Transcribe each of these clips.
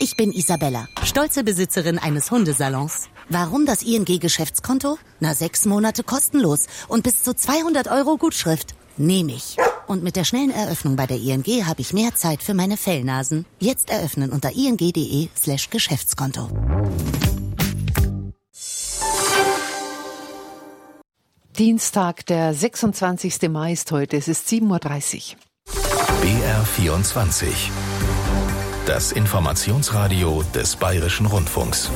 Ich bin Isabella, stolze Besitzerin eines Hundesalons. Warum das ING-Geschäftskonto? 6 Monate kostenlos und bis zu 200 € Gutschrift. Nehme ich. Und mit der schnellen Eröffnung bei der ING habe ich mehr Zeit für meine Fellnasen. Jetzt eröffnen unter ing.de/Geschäftskonto. Dienstag, der 26. Mai ist heute. Es ist 7:30 Uhr. BR24. Das Informationsradio des Bayerischen Rundfunks.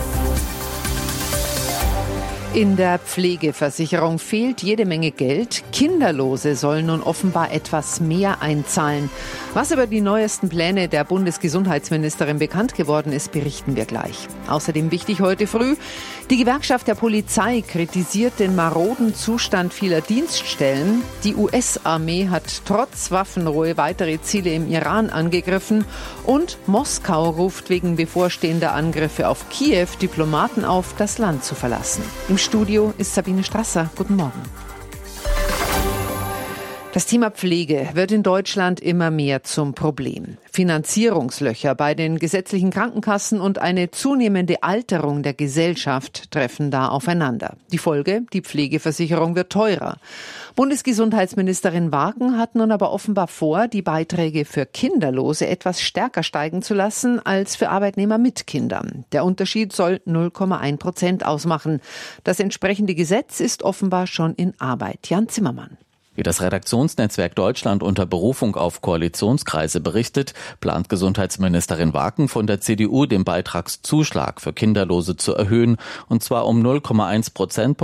In der Pflegeversicherung fehlt jede Menge Geld. Kinderlose sollen nun offenbar etwas mehr einzahlen. Was über die neuesten Pläne der Bundesgesundheitsministerin bekannt geworden ist, berichten wir gleich. Außerdem wichtig heute früh: Die Gewerkschaft der Polizei kritisiert den maroden Zustand vieler Dienststellen. Die US-Armee hat trotz Waffenruhe weitere Ziele im Iran angegriffen. Und Moskau ruft wegen bevorstehender Angriffe auf Kiew Diplomaten auf, das Land zu verlassen. Im Studio ist Sabine Strasser. Guten Morgen. Das Thema Pflege wird in Deutschland immer mehr zum Problem. Finanzierungslöcher bei den gesetzlichen Krankenkassen und eine zunehmende Alterung der Gesellschaft treffen da aufeinander. Die Folge: Die Pflegeversicherung wird teurer. Bundesgesundheitsministerin Wagen hat nun aber offenbar vor, die Beiträge für Kinderlose etwas stärker steigen zu lassen als für Arbeitnehmer mit Kindern. Der Unterschied soll 0,1% ausmachen. Das entsprechende Gesetz ist offenbar schon in Arbeit. Jan Zimmermann. Wie das Redaktionsnetzwerk Deutschland unter Berufung auf Koalitionskreise berichtet, plant Gesundheitsministerin Wagen von der CDU den Beitragszuschlag für Kinderlose zu erhöhen, und zwar um 0,1 Prozentpunkte